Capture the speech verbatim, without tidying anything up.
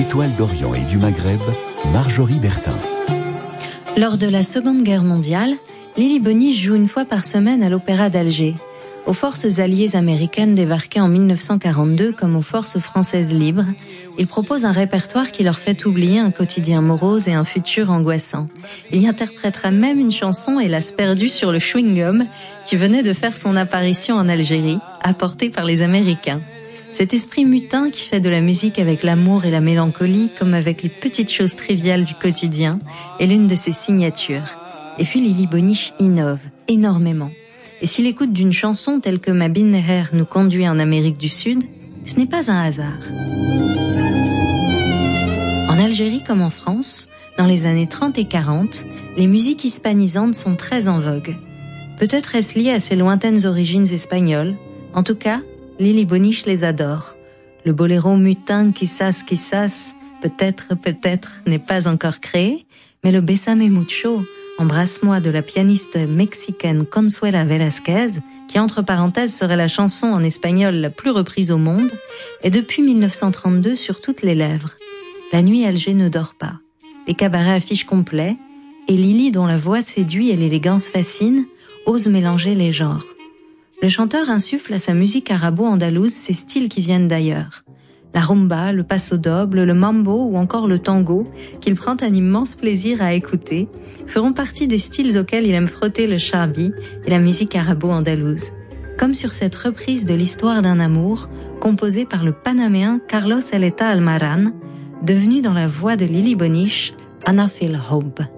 Étoile d'Orient et du Maghreb, Marjorie Bertin. Lors de la Seconde Guerre mondiale, Lili Bonniche joue une fois par semaine à l'Opéra d'Alger. Aux forces alliées américaines débarquées en mille neuf cent quarante-deux comme aux forces françaises libres, il propose un répertoire qui leur fait oublier un quotidien morose et un futur angoissant. Il y interprétera même une chanson, hélas perdue sur le chewing-gum, qui venait de faire son apparition en Algérie, apportée par les Américains. Cet esprit mutin qui fait de la musique avec l'amour et la mélancolie, comme avec les petites choses triviales du quotidien, est l'une de ses signatures. Et puis Lili Bonniche innove énormément. Et si l'écoute d'une chanson telle que Ma Binneher nous conduit en Amérique du Sud, ce n'est pas un hasard. En Algérie comme en France, dans les années trente et quarante, les musiques hispanisantes sont très en vogue. Peut-être est-ce lié à ses lointaines origines espagnoles. En tout cas, Lili Bonniche les adore. Le boléro mutin quizás quizás, peut-être, peut-être, n'est pas encore créé, mais le Bésame mucho, Embrasse-moi de la pianiste mexicaine Consuela Velázquez, qui entre parenthèses serait la chanson en espagnol la plus reprise au monde, est depuis mille neuf cent trente-deux sur toutes les lèvres. La nuit, Alger ne dort pas. Les cabarets affichent complets, et Lili, dont la voix séduit et l'élégance fascine, ose mélanger les genres. Le chanteur insuffle à sa musique arabo-andalouse ces styles qui viennent d'ailleurs. La rumba, le paso doble, le mambo ou encore le tango, qu'il prend un immense plaisir à écouter, feront partie des styles auxquels il aime frotter le charbi et la musique arabo-andalouse. Comme sur cette reprise de l'histoire d'un amour, composée par le Panaméen Carlos Eleta Almaran, devenu dans la voix de Lili Bonniche, Ana fil Houb.